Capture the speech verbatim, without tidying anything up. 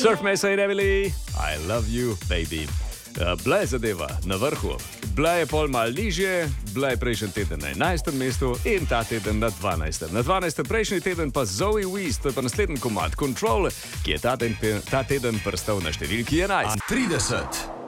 Surf Mesa in Emily, I love you, baby. Uh, bila je zadeva na vrhu, bila je pol mal nižje, bila je prejšnji teden na enajstem mestu in ta teden na dvanajstem. Na dvanajstem prejšnji teden pa Zoe Wees, to je pa naslednji komad Control, ki je ta teden, ta teden prstal na številki enajst. trideset.